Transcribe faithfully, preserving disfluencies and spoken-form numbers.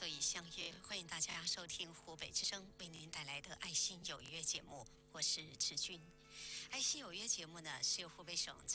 所以相约。欢迎大家收听湖北之声为您带来的《爱心有约》节目，我是池君。《爱心有约》节目呢，是由湖北省